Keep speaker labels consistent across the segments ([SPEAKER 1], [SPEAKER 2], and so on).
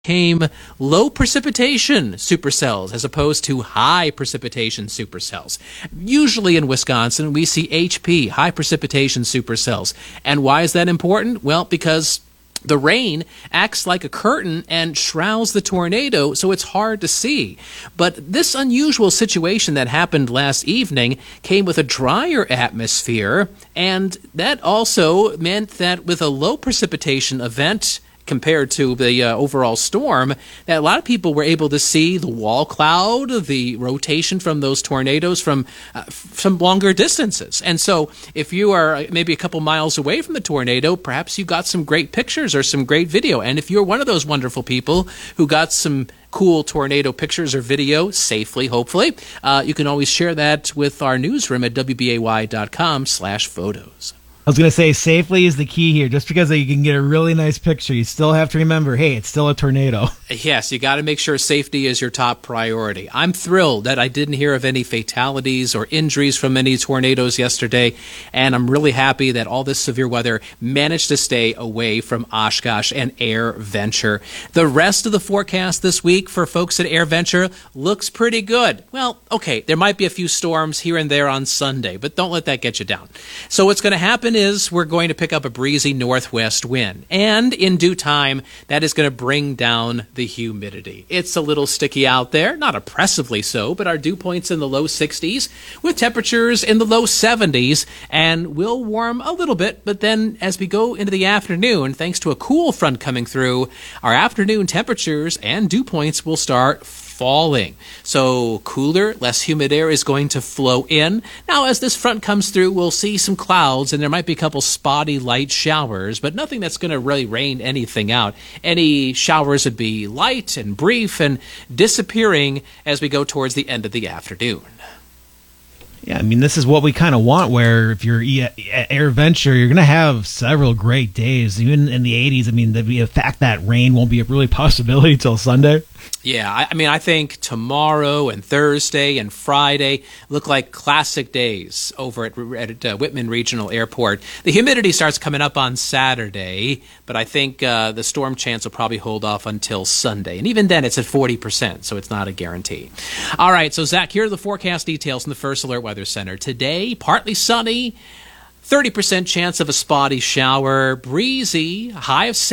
[SPEAKER 1] came low precipitation supercells as opposed to high precipitation supercells. Usually in Wisconsin, we see HP, high precipitation supercells. And why is that important? Well, because the rain acts like a curtain and shrouds the tornado, so it's hard to see. But this unusual situation that happened last evening came with a drier atmosphere, and that also meant that with a low precipitation event compared to the overall storm, that a lot of people were able to see the wall cloud, the rotation from those tornadoes from longer distances. And so if you are maybe a couple miles away from the tornado, perhaps you got some great pictures or some great video. And if you're one of those wonderful people who got some cool tornado pictures or video safely, hopefully, you can always share that with our newsroom at WBAY.com/photos.
[SPEAKER 2] I was going to say safely is the key here. Just because you can get a really nice picture, you still have to remember, hey, it's still a tornado.
[SPEAKER 1] Yes, you got to make sure safety is your top priority. I'm thrilled that I didn't hear of any fatalities or injuries from any tornadoes yesterday, and I'm really happy that all this severe weather managed to stay away from Oshkosh and AirVenture. The rest of the forecast this week for folks at AirVenture looks pretty good. Well, okay, there might be a few storms here and there on Sunday, but don't let that get you down. So what's going to happen is we're going to pick up a breezy northwest wind, and in due time, that is going to bring down the humidity. It's a little sticky out there, not oppressively so, but our dew points in the low 60s with temperatures in the low 70s, and will warm a little bit, but then as we go into the afternoon, thanks to a cool front coming through, our afternoon temperatures and dew points will start falling. So cooler, less humid air is going to flow in. Now, as this front comes through, we'll see some clouds, and there might be a couple spotty light showers, but nothing that's going to really rain anything out. Any showers would be light and brief and disappearing as we go towards the end of the afternoon.
[SPEAKER 2] Yeah, I mean, this is what we kind of want, where if you're at AirVenture, you're going to have several great days, even in the 80s. I mean, the fact that rain won't be a really possibility until Sunday.
[SPEAKER 1] Yeah, I mean, I think tomorrow and Thursday and Friday look like classic days over at Whitman Regional Airport. The humidity starts coming up on Saturday, but I think the storm chance will probably hold off until Sunday. And even then, it's at 40%, so it's not a guarantee. All right, so Zach, here are the forecast details from the First Alert Weather Center. Today, partly sunny, 30% chance of a spotty shower, breezy, high of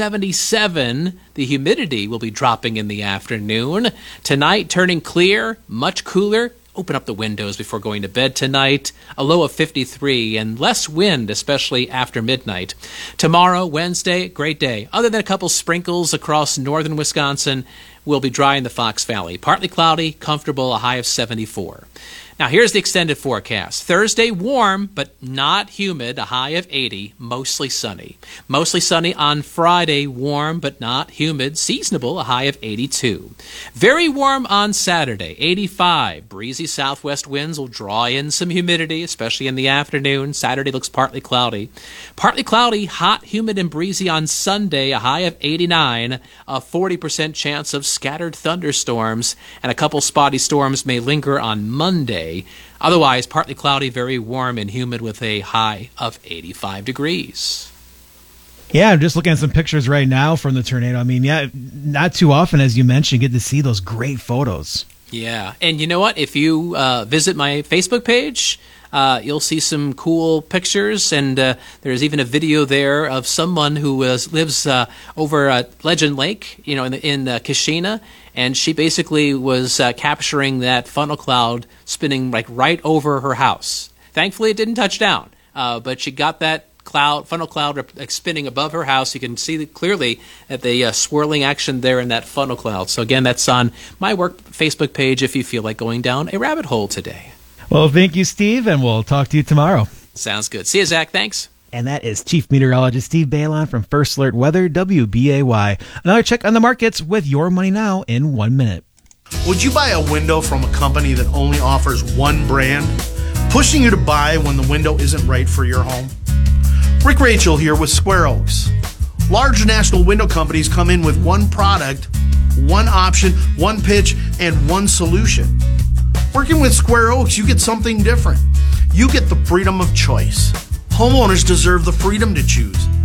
[SPEAKER 1] 77. The humidity will be dropping in the afternoon. Tonight, turning clear, much cooler. Open up the windows before going to bed tonight. A low of 53 and less wind, especially after midnight. Tomorrow, Wednesday, great day. Other than a couple sprinkles across northern Wisconsin, we'll be dry in the Fox Valley. Partly cloudy, comfortable, a high of 74. Now, here's the extended forecast. Thursday, warm, but not humid, a high of 80, mostly sunny. Mostly sunny on Friday, warm, but not humid, seasonable, a high of 82. Very warm on Saturday, 85. Breezy southwest winds will draw in some humidity, especially in the afternoon. Saturday looks partly cloudy. Partly cloudy, hot, humid, and breezy on Sunday, a high of 89. A 40% chance of scattered thunderstorms, and a couple spotty storms may linger on Monday. Otherwise, partly cloudy, very warm and humid with a high of 85 degrees.
[SPEAKER 2] Yeah, I'm just looking at some pictures right now from the tornado. I mean, yeah, not too often, as you mentioned, get to see those great photos.
[SPEAKER 1] Yeah, and you know what? If you visit my Facebook page, you'll see some cool pictures, and there's even a video there of someone who lives over at Legend Lake, in Keshena, and she basically was capturing that funnel cloud spinning like right over her house. Thankfully, it didn't touch down, but she got that funnel cloud spinning above her house. You can see clearly that the swirling action there in that funnel cloud. So again, that's on my work Facebook page if you feel like going down a rabbit hole today.
[SPEAKER 2] Well, thank you, Steve, and we'll talk to you tomorrow.
[SPEAKER 1] Sounds good. See you, Zach. Thanks.
[SPEAKER 2] And that is Chief Meteorologist Steve Balon from First Alert Weather, WBAY. Another check on the markets with Your Money Now in 1 minute.
[SPEAKER 3] Would you buy a window from a company that only offers one brand, pushing you to buy when the window isn't right for your home? Rick Rachel here with Square Oaks. Large national window companies come in with one product, one option, one pitch, and one solution. Working with Square Oaks, you get something different. You get the freedom of choice. Homeowners deserve the freedom to choose.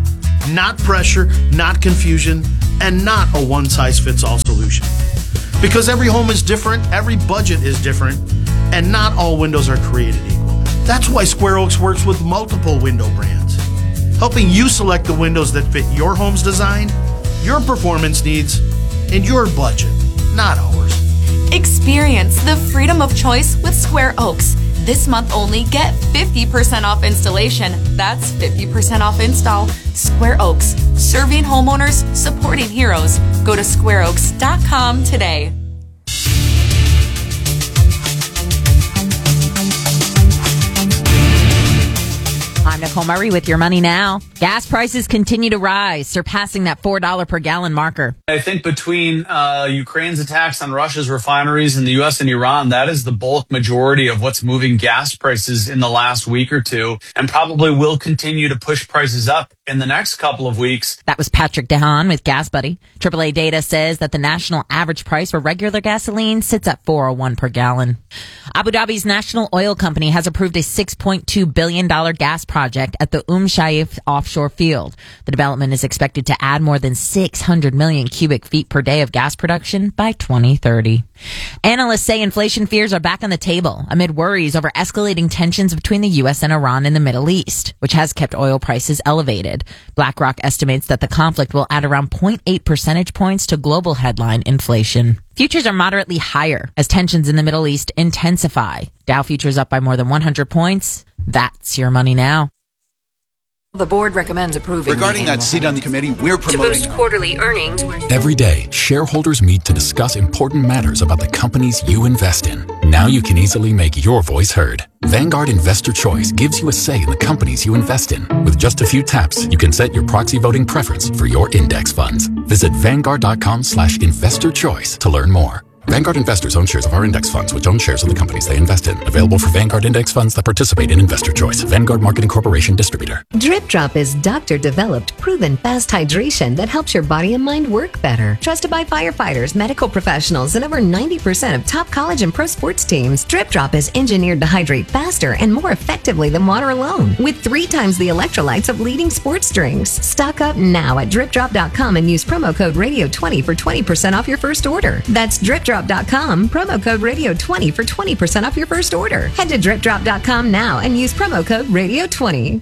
[SPEAKER 3] not pressure, not confusion, and not a one-size-fits-all solution. Because every home is different, every budget is different, and not all windows are created equal. That's why Square Oaks works with multiple window brands, helping you select the windows that fit your home's design, your performance needs, and your budget, not ours.
[SPEAKER 4] Experience the freedom of choice with Square Oaks. This month only, get 50% off installation. That's 50% off install. Square Oaks, serving homeowners, supporting heroes. Go to squareoaks.com today.
[SPEAKER 5] I'm Nicole Murray with Your Money Now. Gas prices continue to rise, surpassing that $4 per gallon marker.
[SPEAKER 6] I think between Ukraine's attacks on Russia's refineries in the U.S. and Iran, that is the bulk majority of what's moving gas prices in the last week or two, and probably will continue to push prices up in the next couple of weeks.
[SPEAKER 5] That was Patrick DeHaan with Gas Buddy. AAA data says that the national average price for regular gasoline sits at $4.01 per gallon. Abu Dhabi's national oil company has approved a $6.2 billion gas project at the Shaif offshore field. The development is expected to add more than 600 million cubic feet per day of gas production by 2030. Analysts say inflation fears are back on the table amid worries over escalating tensions between the U.S. and Iran in the Middle East, which has kept oil prices elevated. BlackRock estimates that the conflict will add around 0.8 percentage points to global headline inflation. Futures are moderately higher as tensions in the Middle East intensify. Dow futures up by more than 100 points. That's Your Money Now.
[SPEAKER 7] The board recommends approving.
[SPEAKER 8] Regarding that seat on the committee, we're promoting.
[SPEAKER 7] To boost quarterly earnings.
[SPEAKER 9] Every day, shareholders meet to discuss important matters about the companies you invest in. Now you can easily make your voice heard. Vanguard Investor Choice gives you a say in the companies you invest in. With just a few taps, you can set your proxy voting preference for your index funds. Visit Vanguard.com/investor choice to learn more. Vanguard investors own shares of our index funds, which own shares of the companies they invest in. Available for Vanguard index funds that participate in Investor Choice. Vanguard Marketing Corporation distributor.
[SPEAKER 10] Drip Drop is doctor-developed, proven fast hydration that helps your body and mind work better. Trusted by firefighters, medical professionals, and over 90% of top college and pro sports teams, Drip Drop is engineered to hydrate faster and more effectively than water alone, with 3 times the electrolytes of leading sports drinks. Stock up now at DripDrop.com and use promo code Radio20 for 20% off your first order. That's DripDrop.com, promo code Radio20 for 20% off your first order. Head to DripDrop.com now and use promo code Radio20.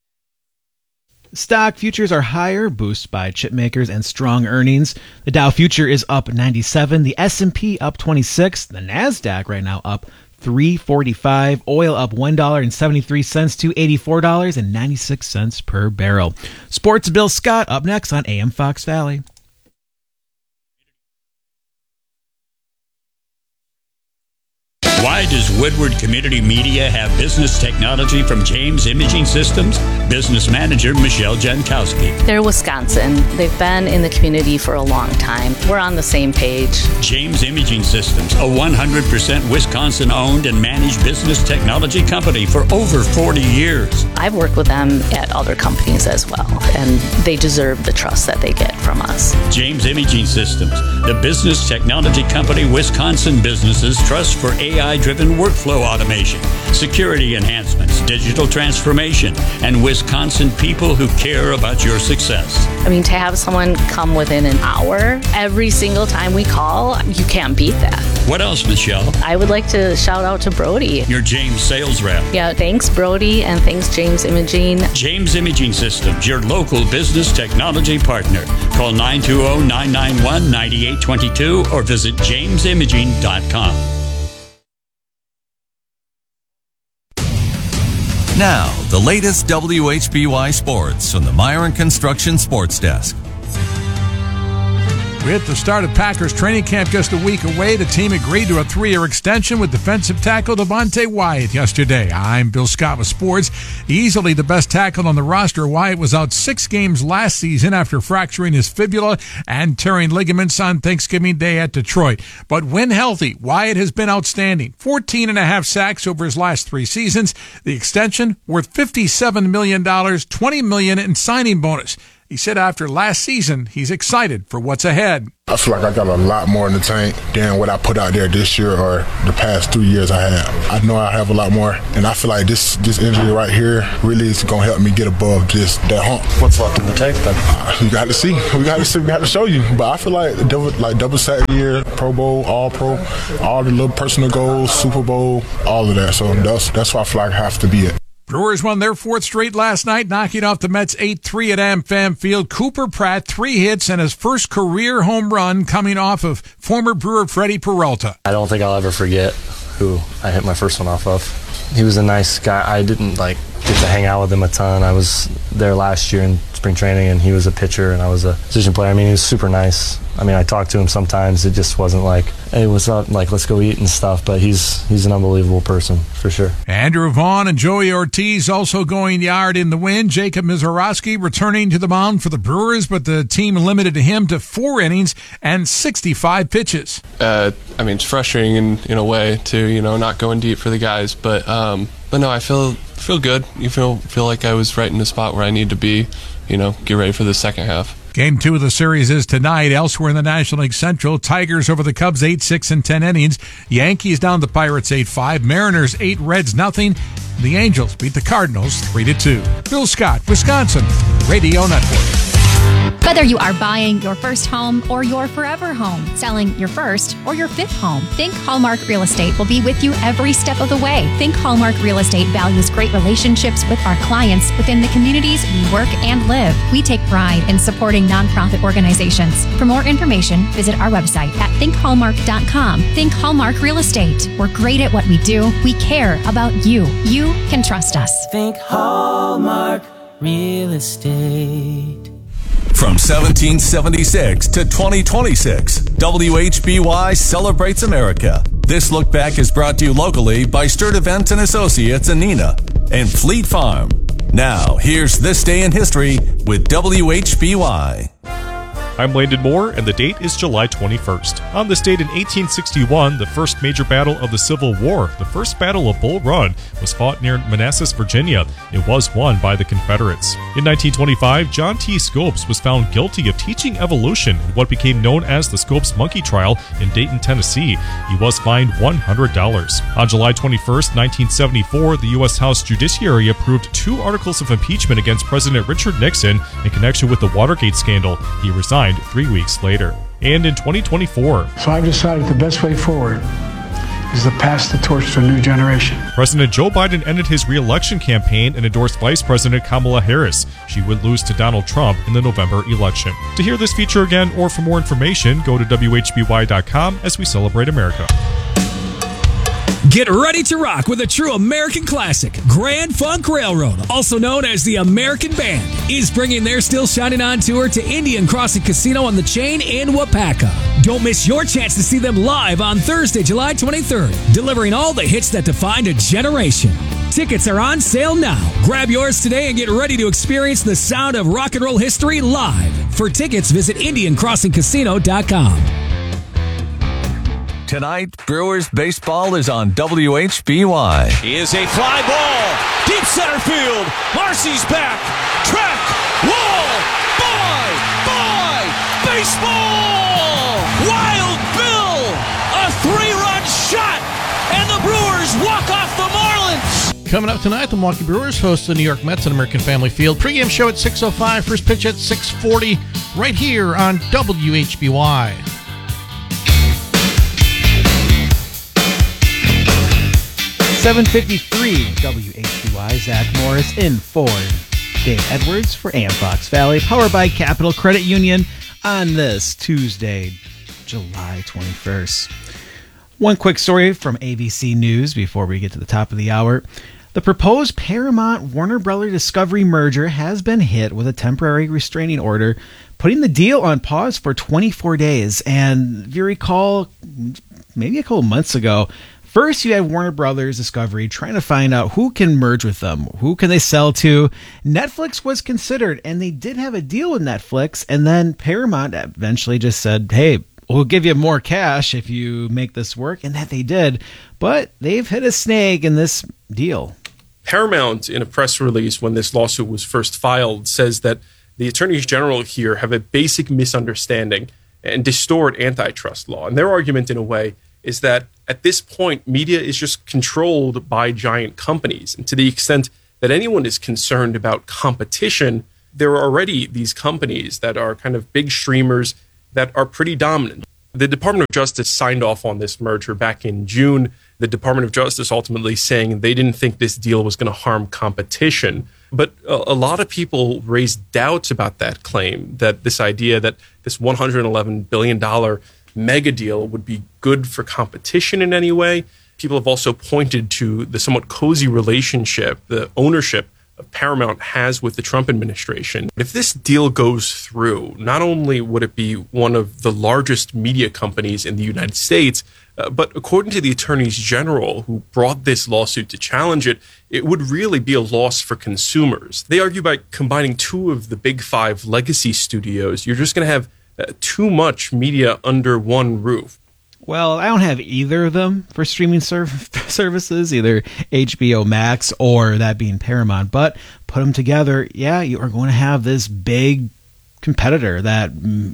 [SPEAKER 2] Stock futures are higher, boosted by chip makers and strong earnings. The Dow future is up 97, the S&P up 26, the NASDAQ right now up 345, oil up $1.73 to $84.96 per barrel. Sports Bill Scott up next on AM Fox Valley.
[SPEAKER 11] Why does Woodward Community Media have business technology from James Imaging Systems? Business manager Michelle Jankowski.
[SPEAKER 12] They're Wisconsin. They've been in the community for a long time. We're on the same page.
[SPEAKER 11] James Imaging Systems, a 100% Wisconsin-owned and managed business technology company for over 40 years.
[SPEAKER 12] I've worked with them at other companies as well, and they deserve the trust that they get from us.
[SPEAKER 11] James Imaging Systems, the business technology company Wisconsin businesses trust for AI-driven workflow automation, security enhancements, digital transformation, and Wisconsin people who care about your success.
[SPEAKER 12] I mean, to have someone come within an hour every single time we call, you can't beat that.
[SPEAKER 11] What else, Michelle?
[SPEAKER 12] I would like to shout out to Brody.
[SPEAKER 11] Your James sales rep.
[SPEAKER 12] Yeah, thanks Brody, and thanks James Imaging.
[SPEAKER 11] James Imaging Systems, your local business technology partner. Call 920-991-9822 or visit jamesimaging.com.
[SPEAKER 13] Now, the latest WHBY sports from the Myron Construction Sports Desk.
[SPEAKER 14] We're at the start of Packers training camp just a week away. The team agreed to a 3-year extension with defensive tackle Devontae Wyatt yesterday. I'm Bill Scott with sports. Easily the best tackle on the roster, Wyatt was out 6 games last season after fracturing his fibula and tearing ligaments on Thanksgiving Day at Detroit. But when healthy, Wyatt has been outstanding. 14.5 sacks over his last 3 seasons. The extension worth $57 million, $20 million in signing bonus. He said after last season, he's excited for what's ahead.
[SPEAKER 15] I feel like I got a lot more in the tank than what I put out there this year or the past 2 years I have. I know I have a lot more, and I feel like this injury right here really is going to help me get above just that hump.
[SPEAKER 16] What's left in the tank then?
[SPEAKER 15] You got to see. We got to show you. But I feel like double sack year, Pro Bowl, All Pro, all the little personal goals, Super Bowl, all of that. So that's why I feel like I have to be it.
[SPEAKER 14] Brewers won their fourth straight last night, knocking off the Mets 8-3 at AmFam Field. Cooper Pratt, 3 hits and his first career home run coming off of former Brewer Freddie Peralta.
[SPEAKER 16] I don't think I'll ever forget who I hit my first one off of. He was a nice guy. I didn't get to hang out with him a ton. I was there last year in spring training, and he was a pitcher, and I was a position player. I mean, he was super nice. I mean, I talked to him sometimes. It just wasn't like, hey, what's up? Like, let's go eat and stuff. But he's an unbelievable person, for sure.
[SPEAKER 14] Andrew Vaughn and Joey Ortiz also going yard in the win. Jacob Mizorowski returning to the mound for the Brewers, but the team limited him to 4 innings and 65 pitches.
[SPEAKER 17] I mean, it's frustrating in a way to, not going deep for the guys. But no, I feel good. You feel like I was right in the spot where I need to be, get ready for the second half.
[SPEAKER 14] Game 2 of the series is tonight. Elsewhere in the National League Central, Tigers over the Cubs 8-6 in 10 innings. Yankees down the Pirates 8-5. Mariners 8, Reds 0. The Angels beat the Cardinals 3-2. Bill Scott, Wisconsin Radio Network.
[SPEAKER 18] Whether you are buying your first home or your forever home, selling your first or your 5th home, Think Hallmark Real Estate will be with you every step of the way. Think Hallmark Real Estate values great relationships with our clients within the communities we work and live. We take pride in supporting nonprofit organizations. For more information, visit our website at thinkhallmark.com. Think Hallmark Real Estate. We're great at what we do. We care about you. You can trust us.
[SPEAKER 19] Think Hallmark Real Estate.
[SPEAKER 13] From 1776 to 2026, WHBY celebrates America. This look back is brought to you locally by Sturt Events and Associates in Neenah and Fleet Farm. Now, here's This Day in History with WHBY.
[SPEAKER 20] I'm Landon Moore, and the date is July 21st. On this date in 1861, the first major battle of the Civil War, the First Battle of Bull Run, was fought near Manassas, Virginia. It was won by the Confederates. In 1925, John T. Scopes was found guilty of teaching evolution in what became known as the Scopes Monkey Trial in Dayton, Tennessee. He was fined $100. On July 21st, 1974, the U.S. House Judiciary approved 2 articles of impeachment against President Richard Nixon in connection with the Watergate scandal. He resigned 3 weeks later. And in 2024,
[SPEAKER 21] so I've decided the best way forward is to pass the torch to a new generation.
[SPEAKER 20] President Joe Biden ended his re-election campaign and endorsed Vice President Kamala Harris. She would lose to Donald Trump in the November election. To hear this feature again or for more information, go to WHBY.com as we celebrate America.
[SPEAKER 22] Get ready to rock with a true American classic. Grand Funk Railroad, also known as the American Band, is bringing their Still Shining On tour to Indian Crossing Casino on the Chain in Wapaka. Don't miss your chance to see them live on Thursday, July 23rd, delivering all the hits that defined a generation. Tickets are on sale now. Grab yours today and get ready to experience the sound of rock and roll history live. For tickets, visit IndianCrossingCasino.com.
[SPEAKER 13] Tonight, Brewers baseball is on WHBY.
[SPEAKER 23] Is a fly ball, deep center field. Marcy's back, track, wall, bye, baseball! Wild Bill, a 3-run shot, and the Brewers walk off the Marlins.
[SPEAKER 24] Coming up tonight, the Milwaukee Brewers host the New York Mets at American Family Field. Pre-game show at 6:05, first pitch at 6:40, right here on WHBY.
[SPEAKER 2] 7:53 WHBY. Zach Morris in for Dave Edwards for AM Fox Valley, powered by Capital Credit Union on this Tuesday, July 21st. One quick story from ABC News before we get to the top of the hour. The proposed Paramount-Warner Bros. Discovery merger has been hit with a temporary restraining order, putting the deal on pause for 24 days. And if you recall, maybe a couple months ago, first you had Warner Brothers Discovery trying to find out who can merge with them, who can they sell to. Netflix was considered, and they did have a deal with Netflix, and then Paramount eventually just said, hey, we'll give you more cash if you make this work, and that they did. But they've hit a snag in this deal.
[SPEAKER 25] Paramount, in a press release when this lawsuit was first filed, says that
[SPEAKER 1] the attorneys general here have a basic misunderstanding and distort antitrust law. And their argument, in a way, is that at this point, media is just controlled by giant companies. And to the extent that anyone is concerned about competition, there are already these companies that are kind of big streamers that are pretty dominant. The Department of Justice signed off on this merger back in June. The Department of Justice ultimately saying they didn't think this deal was going to harm competition. But a lot of people raised doubts about that claim, that this idea that this $111 billion mega deal would be good for competition in any way. People have also pointed to the somewhat cozy relationship, the ownership of Paramount has with the Trump administration. If this deal goes through, not only would it be one of the largest media companies in the United States, but according to the attorneys general who brought this lawsuit to challenge it, it would really be a loss for consumers. They argue by combining two of the big five legacy studios, you're just going to have too much media under one roof.
[SPEAKER 2] Well, I don't have either of them for streaming services, either HBO Max or that being Paramount. But put them together, yeah, you are going to have this big competitor that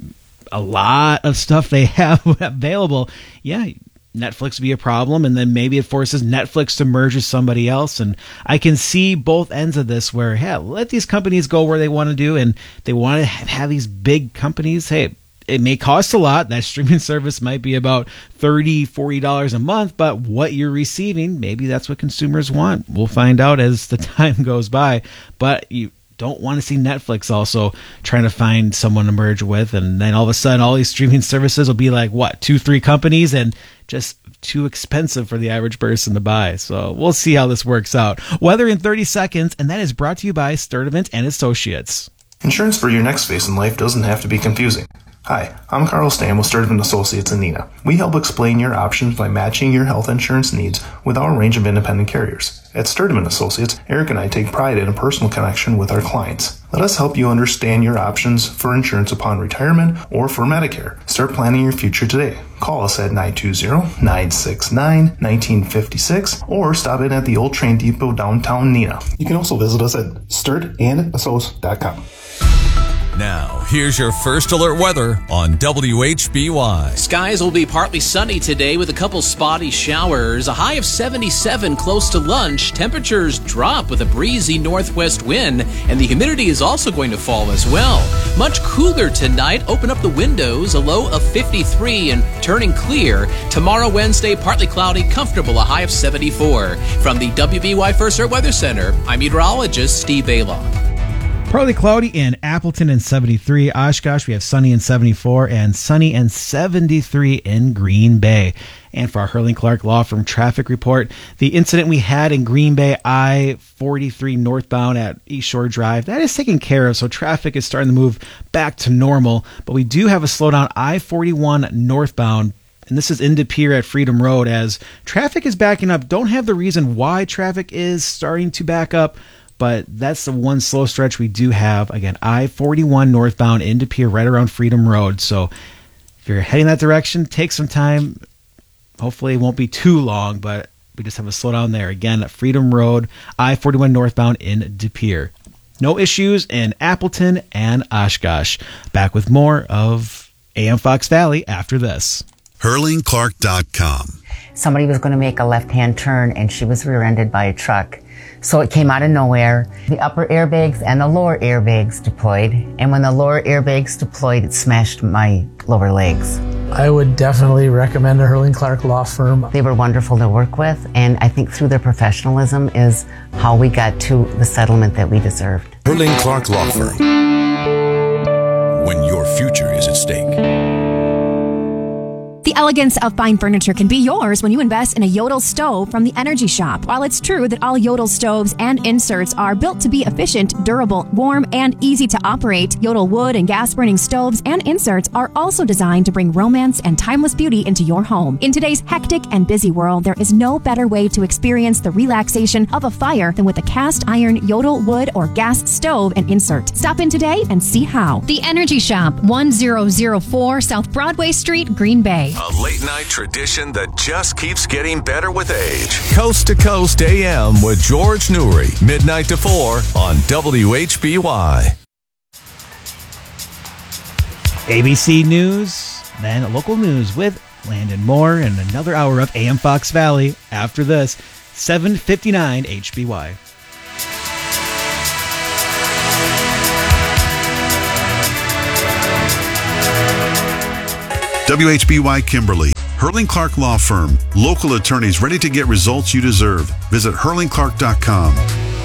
[SPEAKER 2] a lot of stuff they have available. Yeah, Netflix would be a problem, and then maybe it forces Netflix to merge with somebody else. And I can see both ends of this where, yeah, let these companies go where they want to do, and they want to have these big companies. Hey, it may cost a lot. That streaming service might be about $30, $40 a month, but what you're receiving, maybe that's what consumers want. We'll find out as the time goes by. But you don't want to see Netflix also trying to find someone to merge with, and then all of a sudden all these streaming services will be like, what, 2-3 companies, and just too expensive for the average person to buy. So we'll see how this works out. Weather in 30 seconds, and that is brought to you by Sturdivant and Associates.
[SPEAKER 3] Insurance for your next phase in life doesn't have to be confusing. Hi, I'm Carl Stam with Sturdivant Associates in Neenah. We help explain your options by matching your health insurance needs with our range of independent carriers. At Sturdivant Associates, Eric and I take pride in a personal connection with our clients. Let us help you understand your options for insurance upon retirement or for Medicare. Start planning your future today. Call us at 920-969-1956 or stop in at the Old Train Depot downtown Neenah. You can also visit us at sturdandassociates.com.
[SPEAKER 13] Now, here's your first alert weather on WHBY.
[SPEAKER 4] Skies will be partly sunny today with a couple spotty showers. A high of 77 close to lunch. Temperatures drop with a breezy northwest wind, and the humidity is also going to fall as well. Much cooler tonight. Open up the windows. A low of 53 and turning clear. Tomorrow, Wednesday, partly cloudy, comfortable. A high of 74. From the WBY First Alert Weather Center, I'm meteorologist Steve Baylock.
[SPEAKER 2] Partly cloudy in Appleton and 73. Oshkosh, we have sunny and 74, and sunny and 73 in Green Bay. And for our Hurling Clark Law Firm traffic report, the incident we had in Green Bay, I-43 northbound at East Shore Drive, that is taken care of, so traffic is starting to move back to normal. But we do have a slowdown I-41 northbound, and this is in De Pere at Freedom Road, as traffic is backing up. Don't have the reason why traffic is starting to back up, but that's the one slow stretch we do have. Again, I-41 northbound in De Pere, right around Freedom Road. So if you're heading that direction, take some time. Hopefully it won't be too long, but we just have a slowdown there. Again, at Freedom Road, I-41 northbound in De Pere. No issues in Appleton and Oshkosh. Back with more of AM Fox Valley after this.
[SPEAKER 6] HurlingClark.com.
[SPEAKER 25] Somebody was going to make a left-hand turn, and she was rear-ended by a truck. So it came out of nowhere. The upper airbags and the lower airbags deployed. And when the lower airbags deployed, it smashed my lower legs.
[SPEAKER 21] I would definitely recommend a Hurling Clark Law Firm.
[SPEAKER 25] They were wonderful to work with, and I think through their professionalism is how we got to the settlement that we deserved.
[SPEAKER 6] Hurling Clark Law Firm. When your future is at stake.
[SPEAKER 18] The elegance of fine furniture can be yours when you invest in a Yodel stove from the Energy Shop. While it's true that all Yodel stoves and inserts are built to be efficient, durable, warm, and easy to operate, Yodel wood and gas-burning stoves and inserts are also designed to bring romance and timeless beauty into your home. In today's hectic and busy world, there is no better way to experience the relaxation of a fire than with a cast iron Yodel wood or gas stove and insert. Stop in today and see how. The Energy Shop, 1004 South Broadway Street, Green Bay.
[SPEAKER 13] A late-night tradition that just keeps getting better with age. Coast to Coast AM with George Newry. Midnight to 4 on WHBY.
[SPEAKER 2] ABC News, then local news with Landon Moore, and another hour of AM Fox Valley after this. 7:59 HBY.
[SPEAKER 6] WHBY Kimberly. Hurling Clark Law Firm. Local attorneys ready to get results you deserve. Visit hurlingclark.com.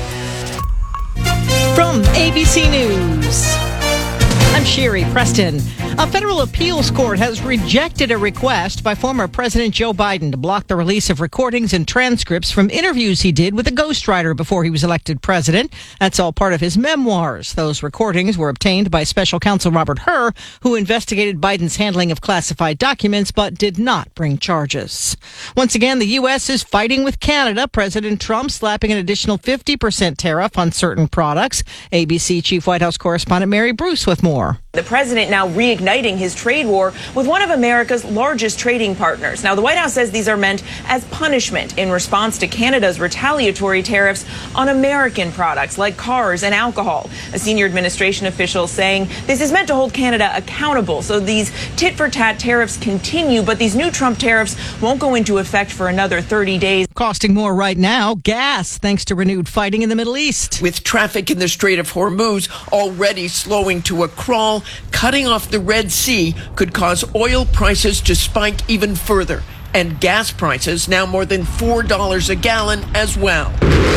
[SPEAKER 5] From ABC News, I'm Sherry Preston. A federal appeals court has rejected a request by former President Joe Biden to block the release of recordings and transcripts from interviews he did with a ghostwriter before he was elected president. That's all part of his memoirs. Those recordings were obtained by special counsel Robert Hur, who investigated Biden's handling of classified documents but did not bring charges. Once again, the U.S. is fighting with Canada. President Trump slapping an additional 50% tariff on certain products. ABC Chief White House correspondent Mary Bruce with more.
[SPEAKER 7] The president now reigniting his trade war with one of America's largest trading partners. Now, the White House says these are meant as punishment in response to Canada's retaliatory tariffs on American products like cars and alcohol. A senior administration official saying this is meant to hold Canada accountable. So these tit-for-tat tariffs continue, but these new Trump tariffs won't go into effect for another 30 days.
[SPEAKER 5] Costing more right now, gas, thanks to renewed fighting in the Middle East.
[SPEAKER 8] With traffic in the Strait of Hormuz already slowing to a crawl, cutting off the Red Sea could cause oil prices to spike even further, and gas prices now more than $4 a gallon as well.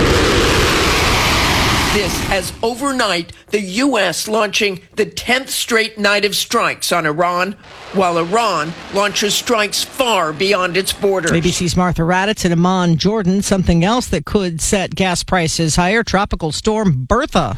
[SPEAKER 8] This as overnight, the U.S. launching the 10th straight night of strikes on Iran, while Iran launches strikes far beyond its borders.
[SPEAKER 5] ABC's Martha Raddatz in Amman, Jordan. Something else that could set gas prices higher, Tropical Storm Bertha.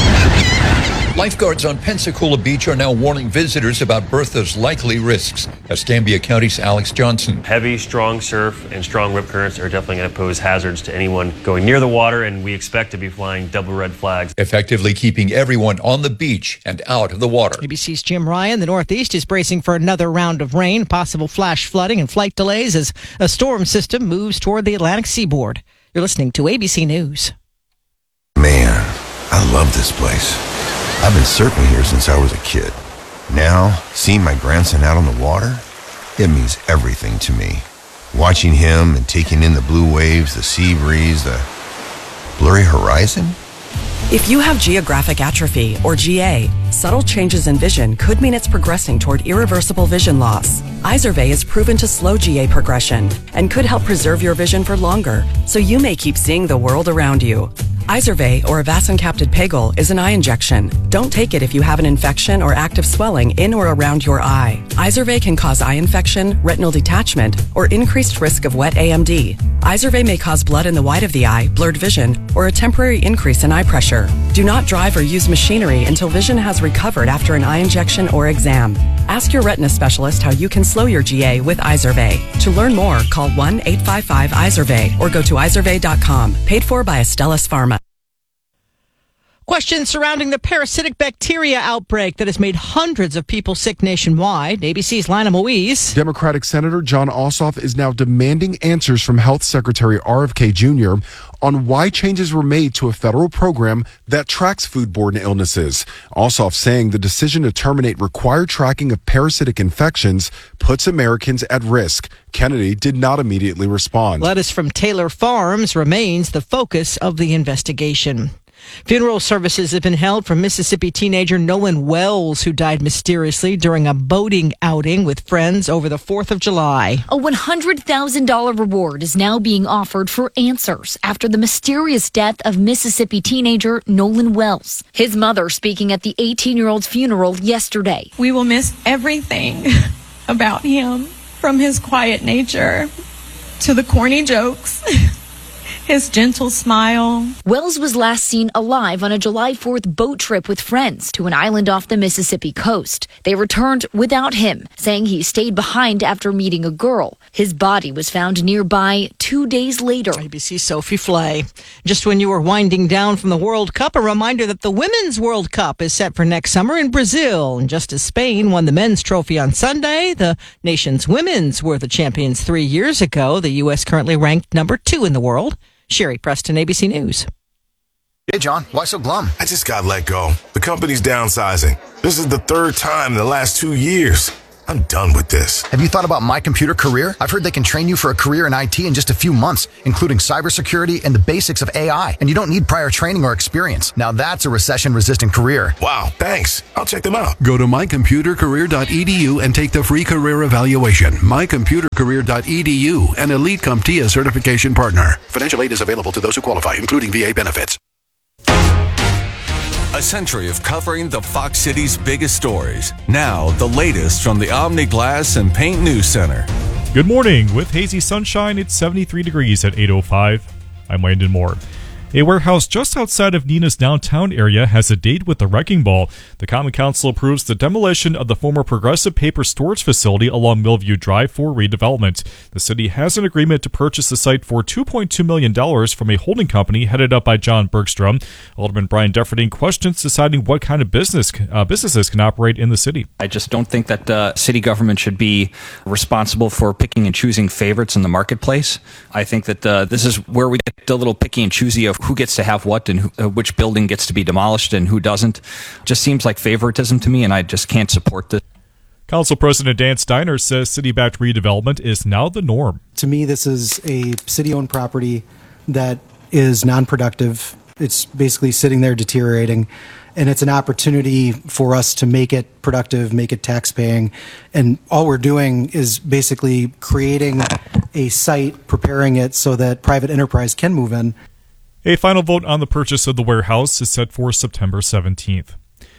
[SPEAKER 9] Lifeguards on Pensacola Beach are now warning visitors about Bertha's likely risks. Escambia County's Alex Johnson.
[SPEAKER 10] Heavy, strong surf and strong rip currents are definitely going to pose hazards to anyone going near the water, and we expect to be flying double red flags.
[SPEAKER 9] Effectively keeping everyone on the beach and out of the water.
[SPEAKER 5] ABC's Jim Ryan. The Northeast is bracing for another round of rain, possible flash flooding and flight delays as a storm system moves toward the Atlantic seaboard. You're listening to ABC News.
[SPEAKER 26] Man, I love this place. I've been surfing here since I was a kid. Now, seeing my grandson out on the water, it means everything to me. Watching him and taking in the blue waves, the sea breeze, the blurry horizon.
[SPEAKER 27] If you have geographic atrophy, or GA, subtle changes in vision could mean it's progressing toward irreversible vision loss. Izervay is proven to slow GA progression and could help preserve your vision for longer, so you may keep seeing the world around you. Izervay, or avacincaptad pegol, is an eye injection. Don't take it if you have an infection or active swelling in or around your eye. Izervay can cause eye infection, retinal detachment, or increased risk of wet AMD. Izervay may cause blood in the white of the eye, blurred vision, or a temporary increase in eye pressure. Do not drive or use machinery until vision has recovered after an eye injection or exam. Ask your retina specialist how you can slow your GA with Izervay. To learn more, call 1-855-IZERVAY or go to izervay.com. Paid for by Astellas Pharma.
[SPEAKER 5] Questions surrounding the parasitic bacteria outbreak that has made hundreds of people sick nationwide. ABC's Lana Moise.
[SPEAKER 28] Democratic Senator Jon Ossoff is now demanding answers from Health Secretary RFK Jr. on why changes were made to a federal program that tracks foodborne illnesses. Ossoff saying the decision to terminate required tracking of parasitic infections puts Americans at risk. Kennedy did not immediately respond.
[SPEAKER 5] Lettuce from Taylor Farms remains the focus of the investigation. Funeral services have been held for Mississippi teenager Nolan Wells, who died mysteriously during a boating outing with friends over the 4th of July.
[SPEAKER 29] A $100,000 reward is now being offered for answers after the mysterious death of Mississippi teenager Nolan Wells. His mother speaking at the 18-year-old's funeral yesterday.
[SPEAKER 30] We will miss everything about him, from his quiet nature to the corny jokes. His gentle smile.
[SPEAKER 29] Wells was last seen alive on a July 4th boat trip with friends to an island off the Mississippi coast. They returned without him, saying he stayed behind after meeting a girl. His body was found nearby 2 days later.
[SPEAKER 5] ABC's Sophie Flay. Just when you were winding down from the World Cup, a reminder that the Women's World Cup is set for next summer in Brazil. And just as Spain won the men's trophy on Sunday, the nation's women's were the champions 3 years ago. The U.S. currently ranked number 2 in the world. Sherry Preston, ABC News.
[SPEAKER 11] Hey, John, why so glum?
[SPEAKER 12] I just got let go. The company's downsizing. This is the third time in the last 2 years. I'm done with this.
[SPEAKER 11] Have you thought about My Computer Career? I've heard they can train you for a career in IT in just a few months, including cybersecurity and the basics of AI. And you don't need prior training or experience. Now that's a recession-resistant career.
[SPEAKER 12] Wow, thanks. I'll check them out.
[SPEAKER 14] Go to mycomputercareer.edu and take the free career evaluation. Mycomputercareer.edu, an Elite CompTIA certification partner. Financial aid is available to those who qualify, including VA benefits.
[SPEAKER 13] A century of covering the Fox City's biggest stories. Now, the latest from the Omni Glass and Paint News Center.
[SPEAKER 15] Good morning. With hazy sunshine, it's 73 degrees at 8:05. I'm Landon Moore. A warehouse just outside of Neenah's downtown area has a date with the wrecking ball. The Common Council approves the demolition of the former Progressive Paper storage facility along Millview Drive for redevelopment. The city has an agreement to purchase the site for $2.2 million from a holding company headed up by John Bergstrom. Alderman Brian Defferding questions deciding what kind of businesses can operate in the city.
[SPEAKER 16] I just don't think that city government should be responsible for picking and choosing favorites in the marketplace. I think that this is where we get a little picky and choosy of who gets to have what and which building gets to be demolished and who doesn't. Just seems like favoritism to me, and I just can't support this.
[SPEAKER 15] Council President Dan Steiner says city-backed redevelopment is now the norm.
[SPEAKER 17] To me, this is a city-owned property that is non-productive. It's basically sitting there deteriorating, and it's an opportunity for us to make it productive, make it tax-paying, and all we're doing is basically creating a site, preparing it so that private enterprise can move in.
[SPEAKER 15] A final vote on the purchase of the warehouse is set for September 17th.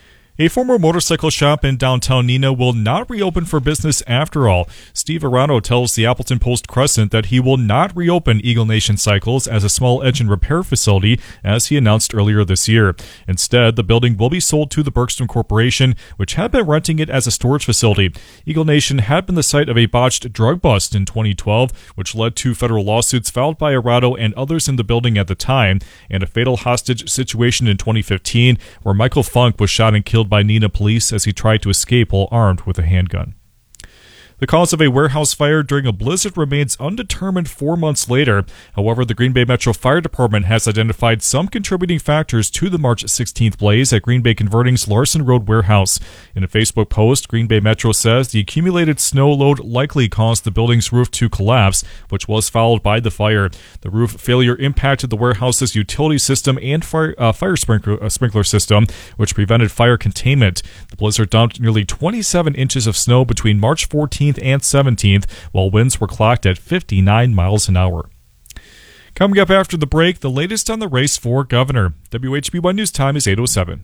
[SPEAKER 15] A former motorcycle shop in downtown Neenah will not reopen for business after all. Steve Arano tells the Appleton Post-Crescent that he will not reopen Eagle Nation Cycles as a small engine repair facility, as he announced earlier this year. Instead, the building will be sold to the Bergstrom Corporation, which had been renting it as a storage facility. Eagle Nation had been the site of a botched drug bust in 2012, which led to federal lawsuits filed by Arano and others in the building at the time, and a fatal hostage situation in 2015, where Michael Funk was shot and killed by Neenah police as he tried to escape while armed with a handgun. The cause of a warehouse fire during a blizzard remains undetermined 4 months later. However, the Green Bay Metro Fire Department has identified some contributing factors to the March 16th blaze at Green Bay Converting's Larson Road warehouse. In a Facebook post, Green Bay Metro says the accumulated snow load likely caused the building's roof to collapse, which was followed by the fire. The roof failure impacted the warehouse's utility system and fire sprinkler system, which prevented fire containment. The blizzard dumped nearly 27 inches of snow between March 14th and 17th, while winds were clocked at 59 miles an hour. Coming up after the break, the latest on the race for governor. WHB1 News Time is 8:07.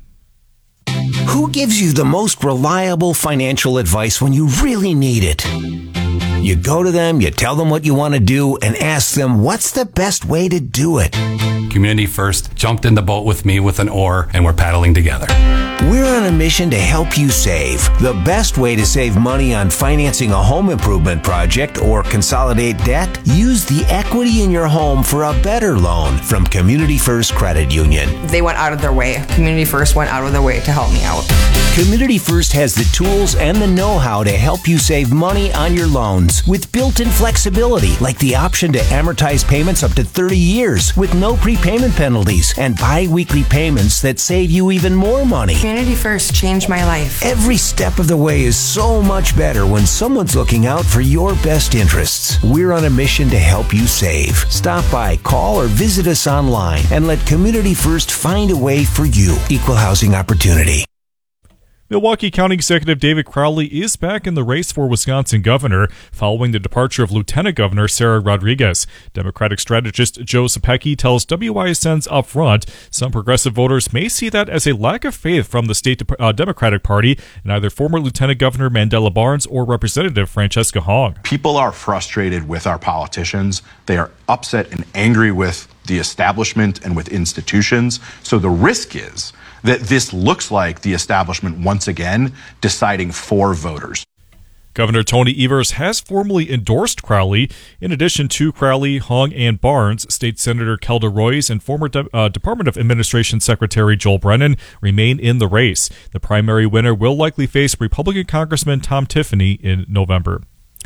[SPEAKER 19] Who gives you the most reliable financial advice when you really need it? You go to them, you tell them what you want to do, and ask them what's the best way to do it.
[SPEAKER 20] Community First jumped in the boat with me with an oar, and we're paddling together.
[SPEAKER 19] We're on a mission to help you save. The best way to save money on financing a home improvement project or consolidate debt? Use the equity in your home for a better loan from Community First Credit Union.
[SPEAKER 22] They went out of their way. Community First went out of their way to help me out.
[SPEAKER 19] Community First has the tools and the know-how to help you save money on your loans with built-in flexibility, like the option to amortize payments up to 30 years with no prepayment penalties and bi-weekly payments that save you even more money.
[SPEAKER 22] Community First changed my life.
[SPEAKER 19] Every step of the way is so much better when someone's looking out for your best interests. We're on a mission to help you save. Stop by, call, or visit us online and let Community First find a way for you. Equal housing opportunity.
[SPEAKER 15] Milwaukee County Executive David Crowley is back in the race for Wisconsin governor following the departure of Lieutenant Governor Sarah Rodriguez. Democratic strategist Joe Sapecki tells WISN's Upfront some progressive voters may see that as a lack of faith from the state Democratic Party in either former Lieutenant Governor Mandela Barnes or Representative Francesca Hong.
[SPEAKER 23] People are frustrated with our politicians. They are upset and angry with the establishment and with institutions. So the risk is that this looks like the establishment once again deciding for voters.
[SPEAKER 15] Governor Tony Evers has formally endorsed Crowley. In addition to Crowley, Hong, and Barnes, State Senator Kelda Roys and former Department of Administration Secretary Joel Brennan remain in the race. The primary winner will likely face Republican Congressman Tom Tiffany in November.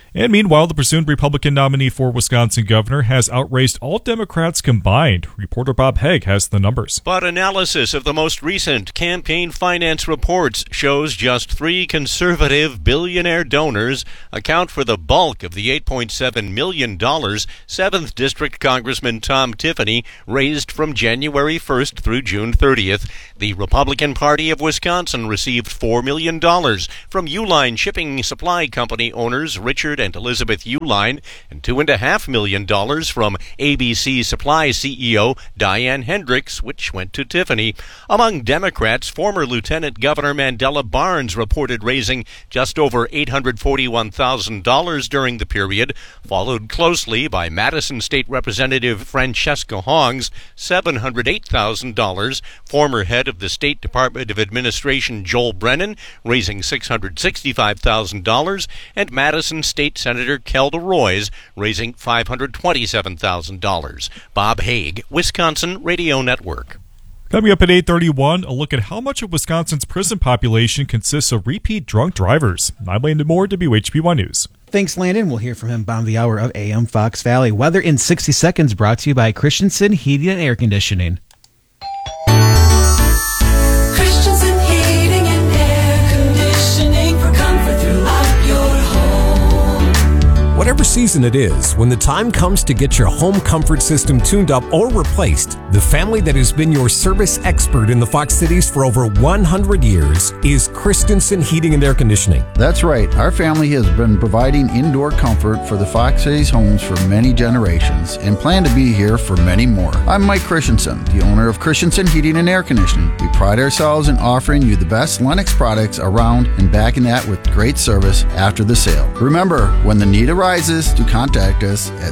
[SPEAKER 15] And meanwhile, the presumed Republican nominee for Wisconsin governor has outraised all Democrats combined. Reporter Bob Haig has the numbers.
[SPEAKER 1] But analysis of the most recent campaign finance reports shows just 3 conservative billionaire donors account for the bulk of the $8.7 million 7th District Congressman Tom Tiffany raised from January 1st through June 30th. The Republican Party of Wisconsin received $4 million from Uline Shipping Supply Company owners Richard and Elizabeth Uline, and $2.5 million from ABC Supply CEO Diane Hendricks, which went to Tiffany. Among Democrats, former Lieutenant Governor Mandela Barnes reported raising just over $841,000 during the period, followed closely by Madison State Representative Francesca Hongs, $708,000, former head of the State Department of Administration Joel Brennan, raising $665,000, and Madison State Senator Kelda Roys, raising $527,000. Bob Haig, Wisconsin Radio Network.
[SPEAKER 15] Coming up at 8:31, a look at how much of Wisconsin's prison population consists of repeat drunk drivers. I'm Landon Moore, WHB1 News.
[SPEAKER 2] Thanks, Landon. We'll hear from him bottom of the hour of AM Fox Valley. Weather in 60 seconds brought to you by Christensen Heating and Air Conditioning.
[SPEAKER 3] Christensen Heating and Air Conditioning for comfort throughout your home.
[SPEAKER 4] Whatever season it is, when the time comes to get your home comfort system tuned up or replaced, the family that has been your service expert in the Fox Cities for over 100 years is Christensen Heating and Air Conditioning.
[SPEAKER 6] That's right. Our family has been providing indoor comfort for the Fox Cities homes for many generations and plan to be here for many more. I'm Mike Christensen, the owner of Christensen Heating and Air Conditioning. We pride ourselves in offering you the best Lennox products around and backing that with great service after the sale. Remember, when the need arises, to contact us at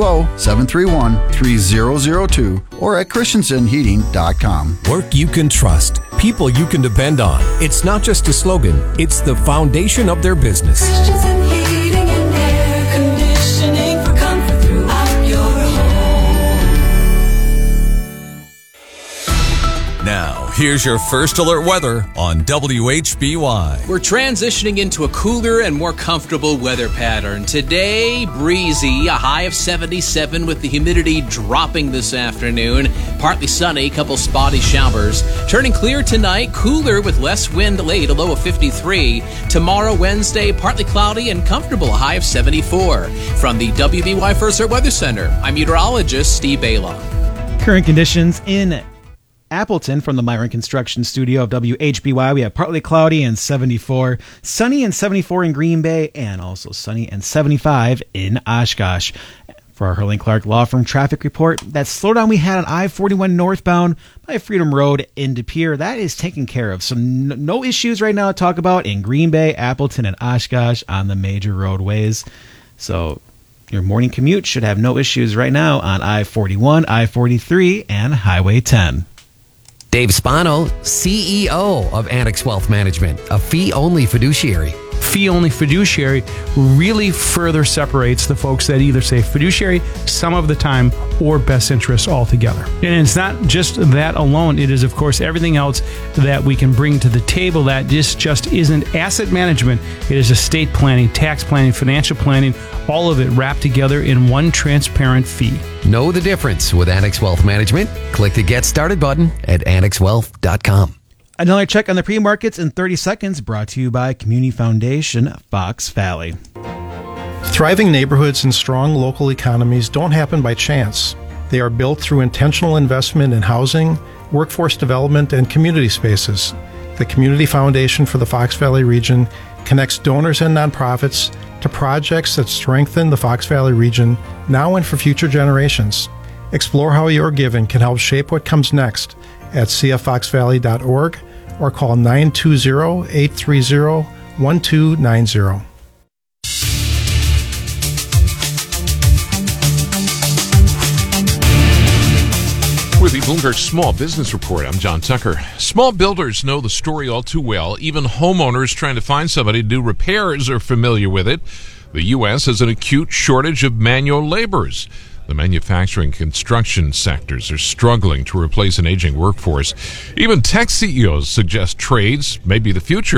[SPEAKER 6] 920-731-3002 or at christensenheating.com.
[SPEAKER 4] Work you can trust. People you can depend on. It's not just a slogan, it's the foundation of their business.
[SPEAKER 3] Christensen Heating and Air Conditioning for comfort throughout your home.
[SPEAKER 13] Now, here's your first alert weather on WHBY.
[SPEAKER 7] We're transitioning into a cooler and more comfortable weather pattern. Today, breezy, a high of 77 with the humidity dropping this afternoon. Partly sunny, couple spotty showers. Turning clear tonight, cooler with less wind late, a low of 53. Tomorrow, Wednesday, partly cloudy and comfortable, a high of 74. From the WBY First Alert Weather Center, I'm meteorologist Steve Bala.
[SPEAKER 2] Current conditions in Appleton from the Myron Construction Studio of WHBY. We have partly cloudy and 74, sunny and 74 in Green Bay, and also sunny and 75 in Oshkosh. For our Hurling Clark Law Firm traffic report, that slowdown we had on I-41 northbound by Freedom Road in De Pere, that is taken care of. So no issues right now to talk about in Green Bay, Appleton, and Oshkosh on the major roadways. So your morning commute should have no issues right now on I-41, I-43, and Highway 10.
[SPEAKER 18] Dave Spano, CEO of Annex Wealth Management, a fee-only fiduciary.
[SPEAKER 21] Fee-only fiduciary really further separates the folks that either say fiduciary some of the time or best interest altogether. And it's not just that alone. It is, of course, everything else that we can bring to the table that just isn't asset management. It is estate planning, tax planning, financial planning, all of it wrapped together in one transparent fee.
[SPEAKER 18] Know the difference with Annex Wealth Management? Click the Get Started button at annexwealth.com.
[SPEAKER 2] Another check on the pre-markets in 30 seconds brought to you by Community Foundation, Fox Valley.
[SPEAKER 24] Thriving neighborhoods and strong local economies don't happen by chance. They are built through intentional investment in housing, workforce development, and community spaces. The Community Foundation for the Fox Valley region connects donors and nonprofits to projects that strengthen the Fox Valley region now and for future generations. Explore how your giving can help shape what comes next at cffoxvalley.org or call 920-830-1290.
[SPEAKER 25] With the Bloomberg Small Business Report, I'm John Tucker. Small builders know the story all too well. Even homeowners trying to find somebody to do repairs are familiar with it. The U.S. has an acute shortage of manual laborers. The manufacturing construction sectors are struggling to replace an aging workforce. Even tech CEOs suggest trades may be the future.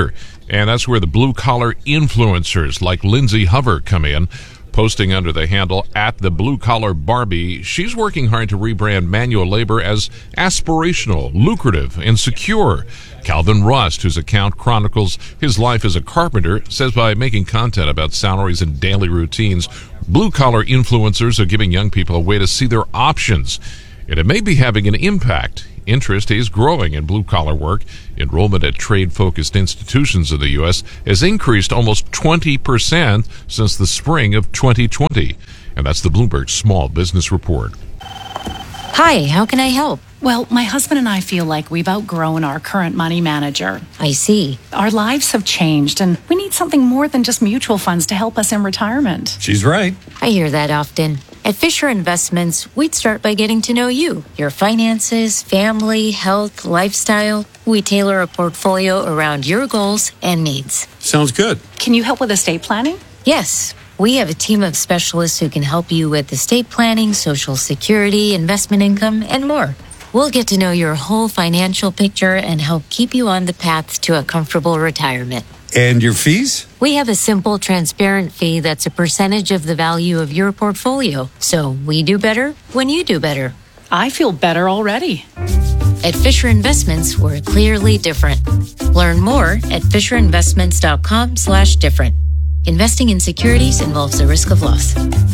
[SPEAKER 25] And that's where the blue-collar influencers like Lindsay Hover come in. Posting under the handle @TheBlueCollarBarbie, she's working hard to rebrand manual labor as aspirational, lucrative, and secure. Calvin Rust, whose account chronicles his life as a carpenter, says by making content about salaries and daily routines, blue-collar influencers are giving young people a way to see their options. And it may be having an impact. Interest is growing in blue-collar work. Enrollment at trade-focused institutions in the U.S. has increased almost 20% since the spring of 2020. And that's the Bloomberg Small Business Report.
[SPEAKER 5] Hi, how can I help? Well, my husband and I feel like we've outgrown our current money manager. I see. Our lives have changed, and we need something more than just mutual funds to help us in retirement.
[SPEAKER 8] She's right.
[SPEAKER 5] I hear that often. At Fisher Investments, we'd start by getting to know you, your finances, family, health, lifestyle. We tailor a portfolio around your goals and needs.
[SPEAKER 8] Sounds good.
[SPEAKER 5] Can you help with estate planning? Yes. We have a team of specialists who can help you with estate planning, Social Security, investment income, and more. We'll get to know your whole financial picture and help keep you on the path to a comfortable retirement.
[SPEAKER 8] And your fees?
[SPEAKER 5] We have a simple, transparent fee that's a percentage of the value of your portfolio. So we do better when you do better. I feel better already. At Fisher Investments, we're clearly different. Learn more at FisherInvestments.com/different. Investing in securities involves the risk of loss.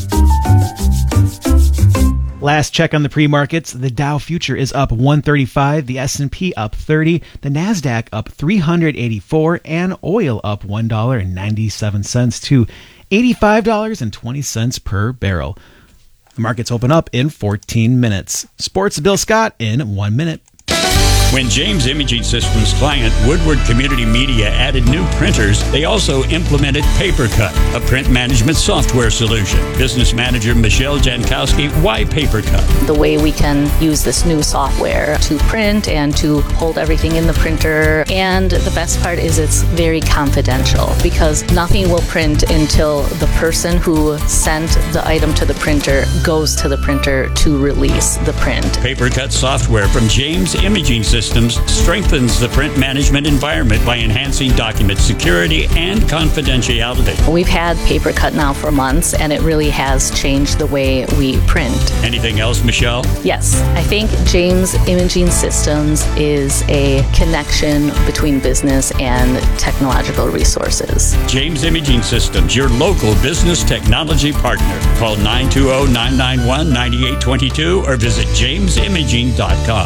[SPEAKER 2] Last check on the pre-markets, the Dow future is up 135, the S&P up 30, the Nasdaq up 384, and oil up $1.97 to $85.20 per barrel. The markets open up in 14 minutes. Sports Bill Scott in 1 minute.
[SPEAKER 9] When James Imaging Systems client Woodward Community Media added new printers, they also implemented PaperCut, a print management software solution. Business manager Michelle Jankowski, why PaperCut?
[SPEAKER 10] The way we can use this new software to print and to hold everything in the printer. And the best part is it's very confidential because nothing will print until the person who sent the item to the printer goes to the printer to release the print.
[SPEAKER 9] PaperCut software from James Imaging Systems strengthens the print management environment by enhancing document security and confidentiality.
[SPEAKER 10] We've had PaperCut now for months, and it really has changed the way we print.
[SPEAKER 9] Anything else, Michelle?
[SPEAKER 10] Yes, I think James Imaging Systems is a connection between business and technological resources.
[SPEAKER 9] James Imaging Systems, your local business technology partner. Call 920-991-9822 or visit jamesimaging.com.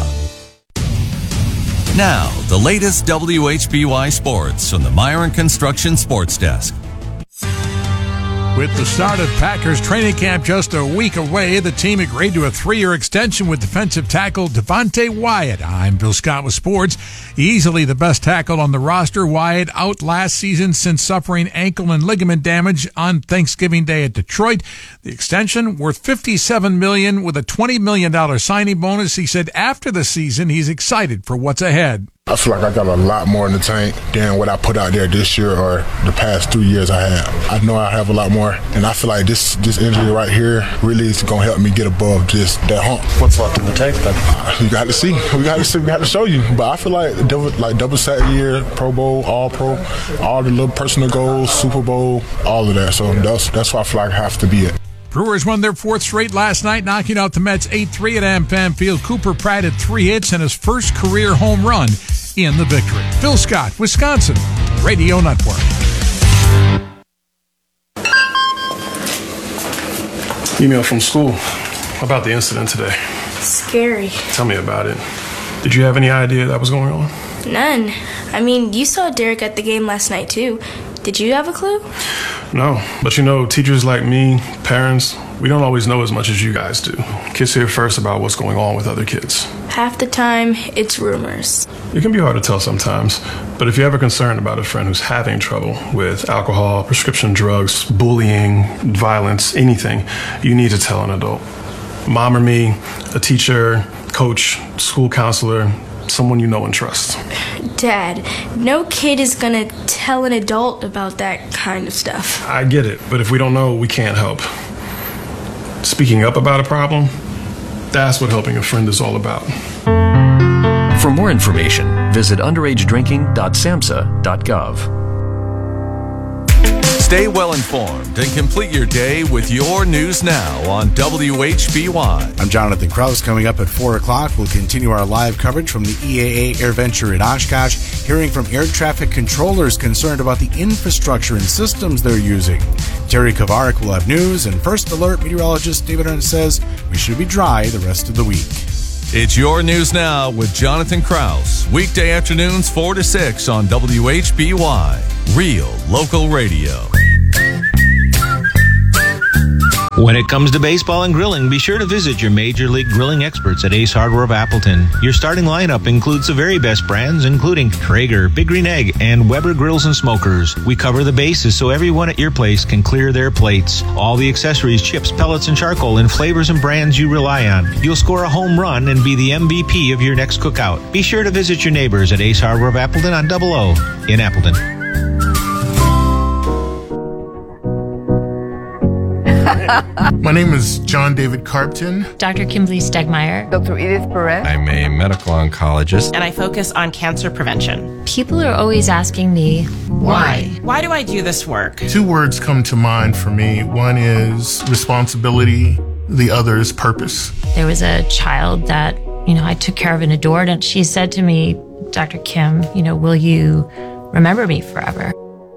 [SPEAKER 13] Now, the latest WHBY sports from the Myron Construction Sports Desk.
[SPEAKER 11] With the start of Packers training camp just a week away, the team agreed to a 3-year extension with defensive tackle Devontae Wyatt. I'm Bill Scott with sports. Easily the best tackle on the roster, Wyatt out last season since suffering ankle and ligament damage on Thanksgiving Day at Detroit. The extension worth $57 million with a $20 million signing bonus. He said after the season, he's excited for what's ahead.
[SPEAKER 26] I feel like I got a lot more in the tank than what I put out there this year or the past 3 years I have. I know I have a lot more, and I feel like this injury right here really is going to help me get above just that hump.
[SPEAKER 27] What's left in the tank then?
[SPEAKER 26] You got to see. We got to show you. But I feel like double sack year, Pro Bowl, All Pro, all the little personal goals, Super Bowl, all of that. So that's why I feel like I have to be it.
[SPEAKER 11] Brewers won their 4th straight last night, knocking out the Mets 8-3 at AmFam Field. Cooper Pratt had 3 hits and his first career home run in the victory. Phil Scott, Wisconsin Radio Network.
[SPEAKER 28] Email from school about the incident today.
[SPEAKER 29] Scary.
[SPEAKER 28] Tell me about it. Did you have any idea that was going on?
[SPEAKER 29] None. I mean, you saw Derek at the game last night, too. Did you have a clue?
[SPEAKER 28] No, but you know, teachers like me, parents, we don't always know as much as you guys do. Kids hear first about what's going on with other kids.
[SPEAKER 29] Half the time, it's rumors.
[SPEAKER 28] It can be hard to tell sometimes, but if you're ever concerned about a friend who's having trouble with alcohol, prescription drugs, bullying, violence, anything, you need to tell an adult. Mom or me, a teacher, coach, school counselor, someone you know and trust.
[SPEAKER 29] Dad, no kid is gonna tell an adult about that kind of stuff.
[SPEAKER 28] I get it, but if we don't know, we can't help. Speaking up about a problem, that's what helping a friend is all about.
[SPEAKER 30] For more information, visit underagedrinking.samhsa.gov.
[SPEAKER 13] Stay well informed and complete your day with Your News Now on WHBY.
[SPEAKER 8] I'm Jonathan Krause. Coming up at 4 o'clock, we'll continue our live coverage from the EAA AirVenture in Oshkosh, hearing from air traffic controllers concerned about the infrastructure and systems they're using. Terry Kavarik will have news, and First Alert meteorologist David Ernst says we should be dry the rest of the week.
[SPEAKER 13] It's Your News Now with Jonathan Krause. Weekday afternoons 4 to 6 on WHBY. Real local radio.
[SPEAKER 12] When it comes to baseball and grilling, be sure to visit your Major League Grilling experts at Ace Hardware of Appleton. Your starting lineup includes the very best brands, including Traeger, Big Green Egg, and Weber Grills and Smokers. We cover the bases so everyone at your place can clear their plates. All the accessories, chips, pellets, and charcoal in flavors and brands you rely on. You'll score a home run and be the MVP of your next cookout. Be sure to visit your neighbors at Ace Hardware of Appleton on Double O in Appleton.
[SPEAKER 14] My name is John David Carpton.
[SPEAKER 16] Dr. Kimberly Stegmeyer.
[SPEAKER 17] Dr. Edith Perez.
[SPEAKER 19] I'm a medical oncologist.
[SPEAKER 20] And I focus on cancer prevention.
[SPEAKER 16] People are always asking me, why?
[SPEAKER 20] Why do I do this work?
[SPEAKER 14] 2 words come to mind for me. One is responsibility. The other is purpose.
[SPEAKER 16] There was a child that, I took care of and adored. And she said to me, Dr. Kim, will you remember me forever?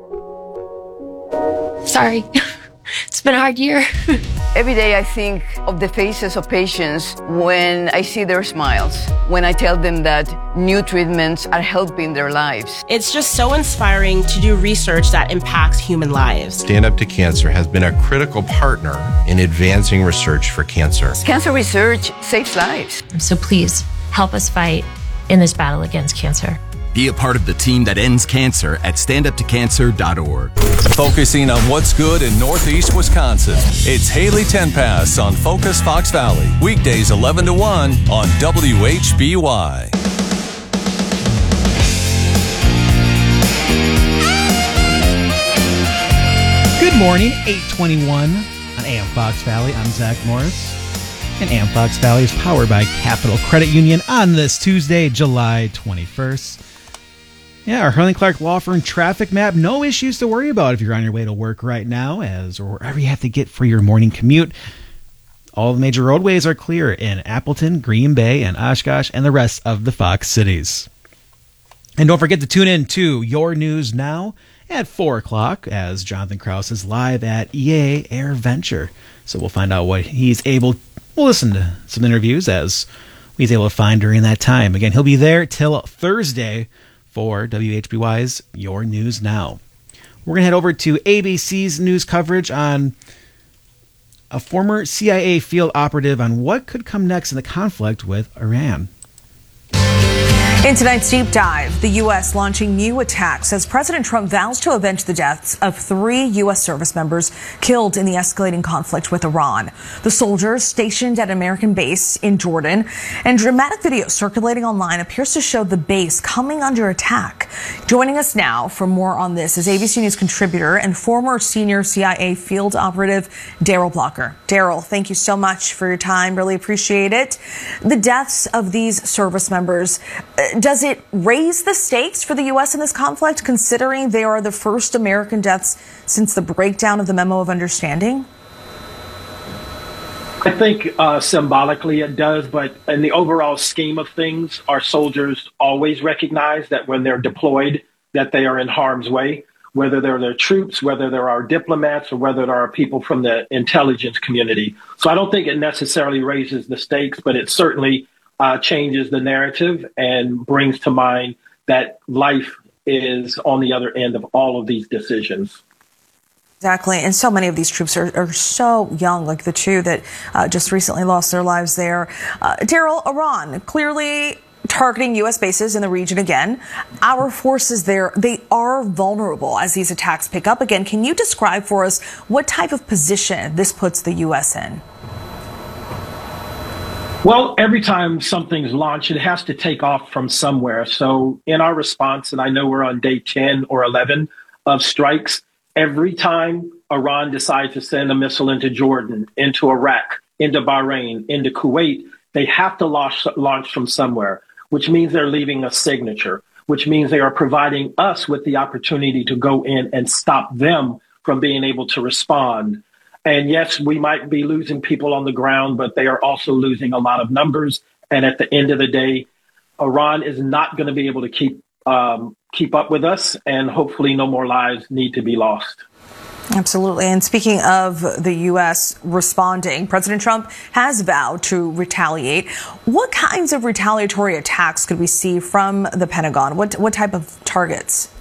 [SPEAKER 16] Sorry. It's been a hard year.
[SPEAKER 17] Every day I think of the faces of patients when I see their smiles, when I tell them that new treatments are helping their lives.
[SPEAKER 20] It's just so inspiring to do research that impacts human lives.
[SPEAKER 19] Stand Up to Cancer has been a critical partner in advancing research for cancer.
[SPEAKER 17] Cancer research saves lives.
[SPEAKER 16] So please help us fight in this battle against cancer.
[SPEAKER 22] Be a part of the team that ends cancer at standuptocancer.org.
[SPEAKER 13] Focusing on what's good in Northeast Wisconsin. It's Haley Tenpass on Focus Fox Valley. Weekdays 11 to 1 on WHBY.
[SPEAKER 2] Good morning, 8:21 on AM Fox Valley. I'm Zach Morris. And AM Fox Valley is powered by Capital Credit Union on this Tuesday, July 21st. Yeah, our Hurling Clark Law Firm traffic map. No issues to worry about if you're on your way to work right now, or wherever you have to get for your morning commute. All the major roadways are clear in Appleton, Green Bay, and Oshkosh, and the rest of the Fox cities. And don't forget to tune in to Your News Now at 4 o'clock as Jonathan Krause is live at EA AirVenture. So we'll find out what we'll listen to some interviews as he's able to find during that time. Again, he'll be there till Thursday for WHBY's Your News Now. We're going to head over to ABC's news coverage on a former CIA field operative on what could come next in the conflict with Iran.
[SPEAKER 27] In tonight's Deep Dive, the U.S. launching new attacks as President Trump vows to avenge the deaths of 3 U.S. service members killed in the escalating conflict with Iran. The soldiers stationed at an American base in Jordan, and dramatic video circulating online appears to show the base coming under attack. Joining us now for more on this is ABC News contributor and former senior CIA field operative Daryl Blocker. Daryl, thank you so much for your time. Really appreciate it. The deaths of these service members, does it raise the stakes for the U.S. in this conflict, considering they are the first American deaths since the breakdown of the Memo of Understanding?
[SPEAKER 30] I think symbolically it does, but in the overall scheme of things, our soldiers always recognize that when they're deployed, that they are in harm's way, whether they're their troops, whether they're our diplomats, or whether there are people from the intelligence community. So I don't think it necessarily raises the stakes, but it certainly changes the narrative and brings to mind that life is on the other end of all of these decisions.
[SPEAKER 27] Exactly. And so many of these troops are so young, like the 2 that just recently lost their lives there. Daryl, Iran clearly targeting U.S. bases in the region again. Our forces there, they are vulnerable as these attacks pick up again. Can you describe for us what type of position this puts the U.S. in?
[SPEAKER 30] Well, every time something's launched, it has to take off from somewhere. So in our response, and I know we're on day 10 or 11 of strikes, every time Iran decides to send a missile into Jordan, into Iraq, into Bahrain, into Kuwait, they have to launch from somewhere, which means they're leaving a signature, which means they are providing us with the opportunity to go in and stop them from being able to respond. And yes, we might be losing people on the ground, but they are also losing a lot of numbers. And at the end of the day, Iran is not going to be able to keep up with us, and hopefully no more lives need to be lost.
[SPEAKER 27] Absolutely. And speaking of the U.S. responding, President Trump has vowed to retaliate. What kinds of retaliatory attacks could we see from the Pentagon? What type of targets?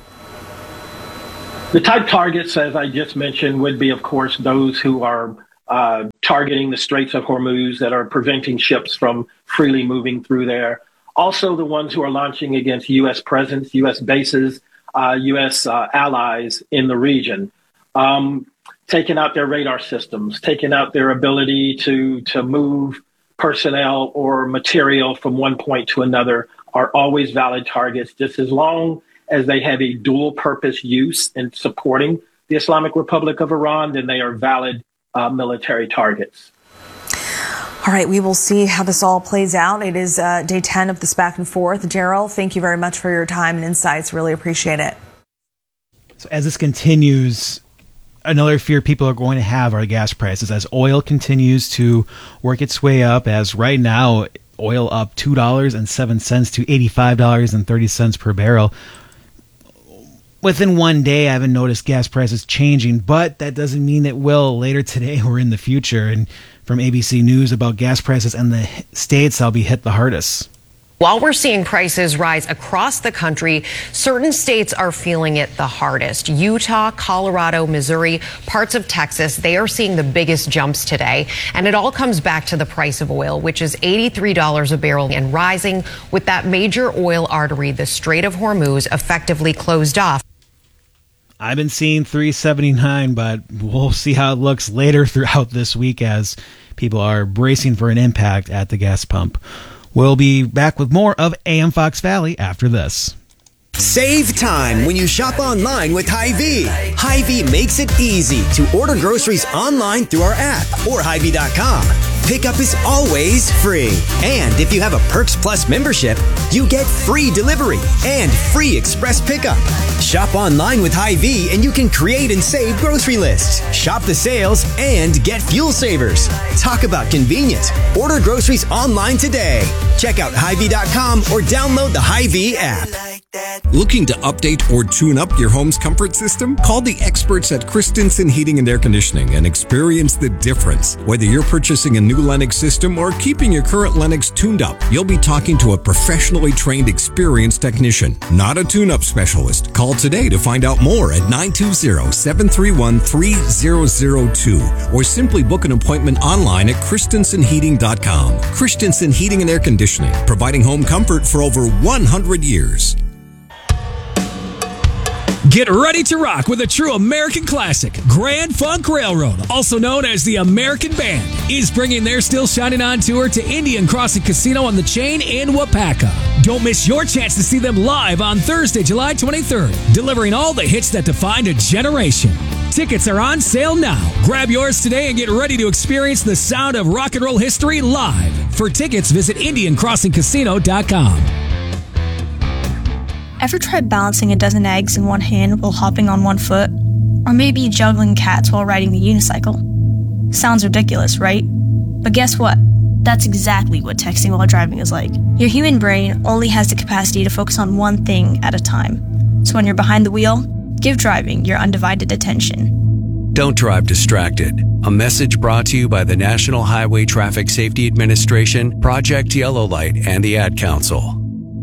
[SPEAKER 30] The type targets, as I just mentioned, would be, of course, those who are targeting the Straits of Hormuz, that are preventing ships from freely moving through there. Also, the ones who are launching against U.S. presence, U.S. bases, U.S. allies in the region, taking out their radar systems, taking out their ability to move personnel or material from one point to another, are always valid targets, just as long as they have a dual purpose use in supporting the Islamic Republic of Iran, then they are valid military targets.
[SPEAKER 27] All right, we will see how this all plays out. It is day 10 of this back and forth. Gerald, thank you very much for your time and insights. Really appreciate it.
[SPEAKER 2] So as this continues, another fear people are going to have are gas prices as oil continues to work its way up, as right now oil up $2.07 to $85.30 per barrel. Within one day, I haven't noticed gas prices changing, but that doesn't mean it will later today or in the future. And from ABC News about gas prices and the states that'll be hit the hardest.
[SPEAKER 1] While we're seeing prices rise across the country, certain states are feeling it the hardest. Utah, Colorado, Missouri, parts of Texas, they are seeing the biggest jumps today. And it all comes back to the price of oil, which is $83 a barrel and rising, with that major oil artery, the Strait of Hormuz, effectively closed off.
[SPEAKER 2] I've been seeing $3.79, but we'll see how it looks later throughout this week as people are bracing for an impact at the gas pump. We'll be back with more of AM Fox Valley after this.
[SPEAKER 3] Save time when you shop online with Hy-Vee. Hy-Vee makes it easy to order groceries online through our app or Hy-Vee.com. Pickup is always free. And if you have a Perks Plus membership, you get free delivery and free express pickup. Shop online with Hy-Vee and you can create and save grocery lists, shop the sales, and get fuel savers. Talk about convenience. Order groceries online today. Check out Hy-Vee.com or download the Hy-Vee app.
[SPEAKER 4] Looking to update or tune up your home's comfort system? Call the experts at Christensen Heating and Air Conditioning and experience the difference. Whether you're purchasing a new Lennox system or keeping your current Lennox tuned up, you'll be talking to a professionally trained, experienced technician, not a tune-up specialist. Call today to find out more at 920-731-3002 or simply book an appointment online at christensenheating.com. Christensen Heating and Air Conditioning, providing home comfort for over 100 years.
[SPEAKER 6] Get ready to rock with a true American classic. Grand Funk Railroad, also known as the American Band, is bringing their Still Shining On tour to Indian Crossing Casino on the Chain in Wapaka. Don't miss your chance to see them live on Thursday, July 23rd, delivering all the hits that defined a generation. Tickets are on sale now. Grab yours today and get ready to experience the sound of rock and roll history live. For tickets, visit IndianCrossingCasino.com.
[SPEAKER 7] Ever tried balancing a dozen eggs in one hand while hopping on one foot? Or maybe juggling cats while riding the unicycle? Sounds ridiculous, right? But guess what? That's exactly what texting while driving is like. Your human brain only has the capacity to focus on one thing at a time. So when you're behind the wheel, give driving your undivided attention.
[SPEAKER 15] Don't drive distracted. A message brought to you by the National Highway Traffic Safety Administration, Project Yellow Light, and the Ad Council.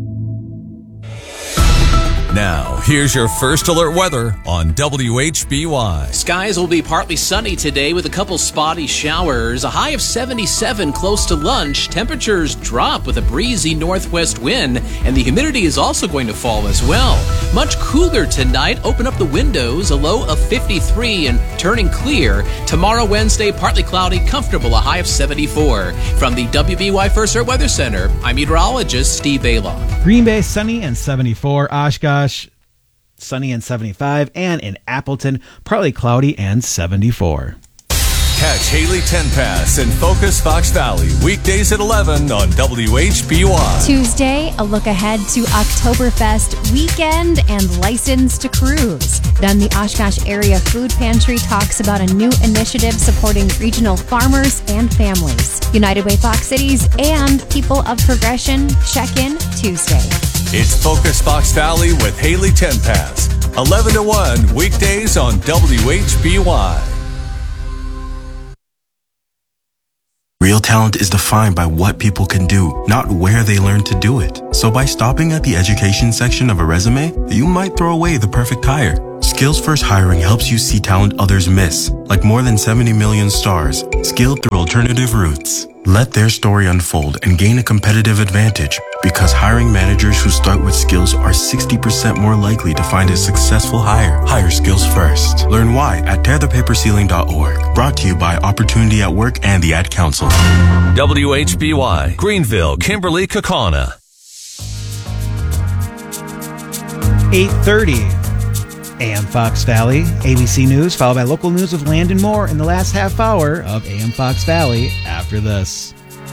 [SPEAKER 13] Now, here's your first alert weather on WHBY.
[SPEAKER 18] Skies will be partly sunny today with a couple spotty showers. A high of 77 close to lunch. Temperatures drop with a breezy northwest wind, and the humidity is also going to fall as well. Much cooler tonight. Open up the windows. A low of 53 and turning clear. Tomorrow, Wednesday, partly cloudy, comfortable. A high of 74. From the WBY First Alert Weather Center, I'm meteorologist Steve Baylock.
[SPEAKER 2] Green Bay, sunny and 74. Oshkosh, sunny and 75. And in Appleton, partly cloudy and 74.
[SPEAKER 13] Catch Haley Tenpass and Focus Fox Valley weekdays at 11 on WHBY.
[SPEAKER 21] Tuesday, a look ahead to Oktoberfest weekend and License to Cruise.
[SPEAKER 5] Then the Oshkosh Area Food Pantry talks about a new initiative supporting regional farmers and families. United Way Fox Cities and People of Progression check in Tuesday.
[SPEAKER 13] It's Focus Fox Valley with Haley Tenpass. 11 to 1 weekdays on WHBY.
[SPEAKER 9] Real talent is defined by what people can do, not where they learn to do it. So by stopping at the education section of a resume, you might throw away the perfect hire. Skills First Hiring helps you see talent others miss, like more than 70 million stars, skilled through alternative routes. Let their story unfold and gain a competitive advantage, because hiring managers who start with skills are 60% more likely to find a successful hire. Hire skills first. Learn why at tearthepaperceiling.org. Brought to you by Opportunity at Work and the Ad Council.
[SPEAKER 13] WHBY, Greenville, Kimberly, Kaukauna.
[SPEAKER 2] 8:30. AM Fox Valley, ABC News, followed by local news with Landon Moore in the last half hour of AM Fox Valley after this.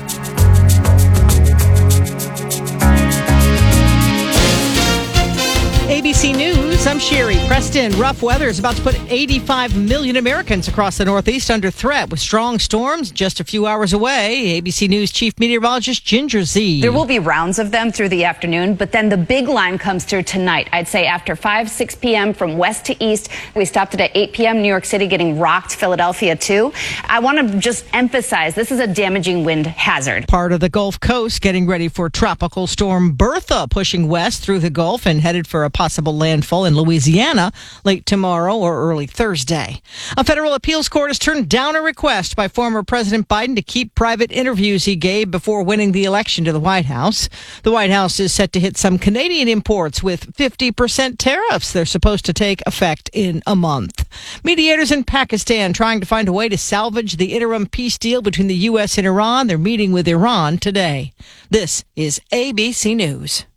[SPEAKER 10] ABC News, I'm Sherry Preston. Rough weather is about to put 85 million Americans across the Northeast under threat with strong storms just a few hours away. ABC News Chief Meteorologist Ginger Z.
[SPEAKER 11] There will be rounds of them through the afternoon, but then the big line comes through tonight. I'd say after 5, 6 p.m. from west to east. We stopped it at 8 p.m. New York City getting rocked, Philadelphia too. I want to just emphasize this is a damaging wind hazard.
[SPEAKER 10] Part of the Gulf Coast getting ready for Tropical Storm Bertha pushing west through the Gulf and headed for a possible landfall in Louisiana late tomorrow or early Thursday. A federal appeals court has turned down a request by former President Biden to keep private interviews he gave before winning the election to the White House. The White House is set to hit some Canadian imports with 50% tariffs. They're supposed to take effect in a month. Mediators in Pakistan trying to find a way to salvage the interim peace deal between the U.S. and Iran. They're meeting with Iran today. This is ABC News.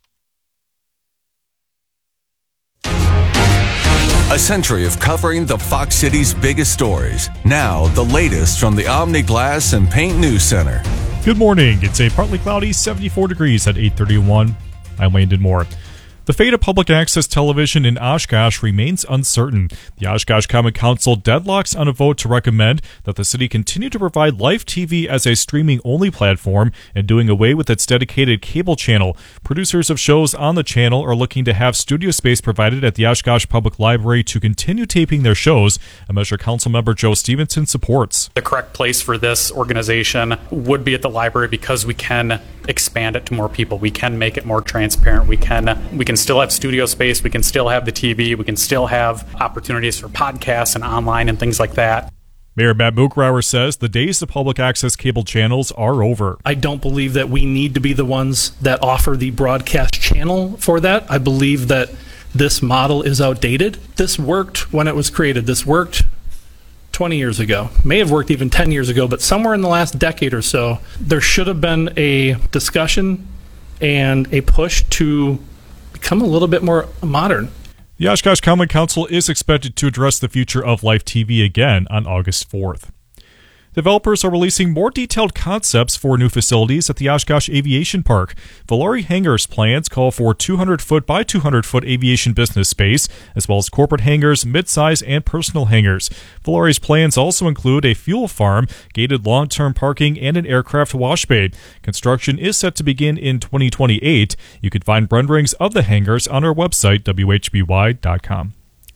[SPEAKER 13] A century of covering the Fox City's biggest stories. Now, the latest from the Omni Glass and Paint News Center.
[SPEAKER 21] Good morning. It's a partly cloudy 74 degrees at 8:31. I'm Landon Moore. The fate of public access television in Oshkosh remains uncertain. The Oshkosh Common Council deadlocks on a vote to recommend that the city continue to provide live TV as a streaming-only platform and doing away with its dedicated cable channel. Producers of shows on the channel are looking to have studio space provided at the Oshkosh Public Library to continue taping their shows, a measure Councilmember Joe Stevenson supports.
[SPEAKER 23] The correct place for this organization would be at the library because we can expand it to more people. We can make it more transparent. We can still have studio space. We can still have the TV. We can still have opportunities for podcasts and online and things like that.
[SPEAKER 21] Mayor Matt Mugrauer says the days of public access cable channels are over.
[SPEAKER 24] I don't believe that we need to be the ones that offer the broadcast channel for that. I believe that this model is outdated. This worked when it was created. This worked 20 years ago. May have worked even 10 years ago, but somewhere in the last decade or so, there should have been a discussion and a push to become a little bit more modern.
[SPEAKER 21] The Oshkosh Common Council is expected to address the future of live TV again on August 4th. Developers are releasing more detailed concepts for new facilities at the Oshkosh Aviation Park. Valori Hangars plans call for 200-foot by 200-foot aviation business space, as well as corporate hangars, mid-size, and personal hangars. Valori's plans also include a fuel farm, gated long-term parking, and an aircraft wash bay. Construction is set to begin in 2028. You can find renderings of the hangars on our website, WHBY.com.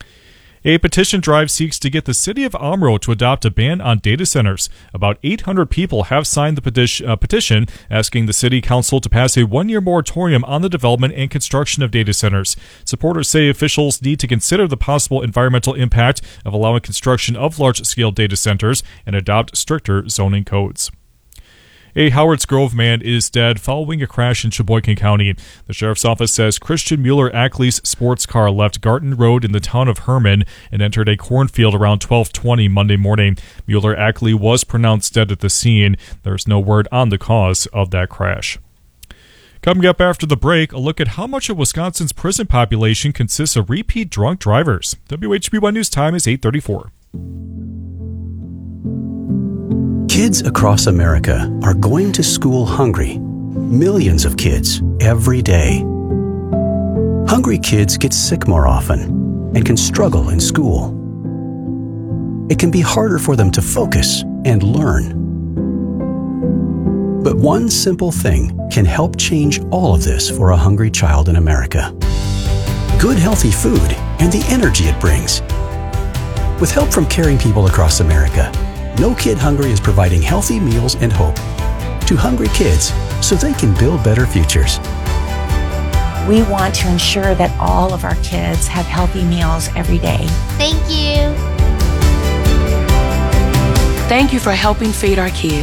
[SPEAKER 21] A petition drive seeks to get the city of Omro to adopt a ban on data centers. About 800 people have signed the petition asking the city council to pass a one-year moratorium on the development and construction of data centers. Supporters say officials need to consider the possible environmental impact of allowing construction of large-scale data centers and adopt stricter zoning codes. A Howards Grove man is dead following a crash in Sheboygan County. The sheriff's office says Christian Mueller-Ackley's sports car left Garton Road in the town of Herman and entered a cornfield around 12:20 Monday morning. Mueller-Ackley was pronounced dead at the scene. There's no word on the cause of that crash. Coming up after the break, a look at how much of Wisconsin's prison population consists of repeat drunk drivers. WHB1 News time is 8:34.
[SPEAKER 25] Kids across America are going to school hungry. Millions of kids every day. Hungry kids get sick more often. and can struggle in school. It can be harder for them to focus and learn. But one simple thing can help change all of this for a hungry child in America. Good, healthy food and the energy it brings. With help from caring people across America, No Kid Hungry is providing healthy meals and hope to hungry kids so they can build better futures.
[SPEAKER 8] We want to ensure that all of our kids have healthy meals every day.
[SPEAKER 12] Thank you.
[SPEAKER 14] Thank you for helping feed our kids.